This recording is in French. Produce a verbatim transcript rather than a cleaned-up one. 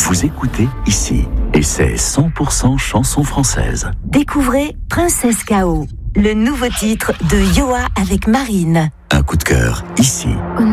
Vous écoutez ici, et c'est cent pour cent chanson française. Découvrez Princesse K O, le nouveau titre de Yoa avec Marine. Un coup de cœur, ici.